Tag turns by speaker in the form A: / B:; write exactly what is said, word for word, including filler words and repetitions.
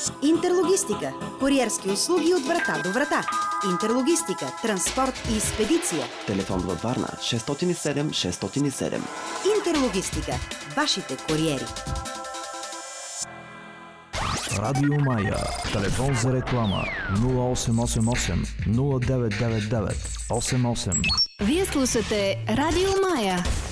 A: Интерлогистика. Куриерски услуги от врата до врата. Интерлогистика, транспорт и експедиция.
B: Телефон във Варна шест зет седем шест зет седем.
A: Интерлогистика. Вашите куриери.
C: Радио Мая. Телефон за реклама нула осем осем осем нула девет девет девет осем осем.
D: Вие слушате Радио Мая.